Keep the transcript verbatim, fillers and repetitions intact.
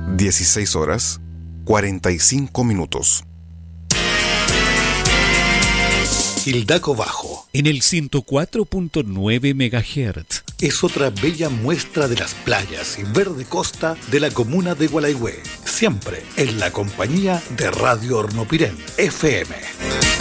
dieciséis horas, cuarenta y cinco minutos. Hildaco Bajo, en el ciento cuatro punto nueve megahertz. Es otra bella muestra de las playas y verde costa de la comuna de Gualeguay. Siempre en la compañía de Radio Hornopirén, F M.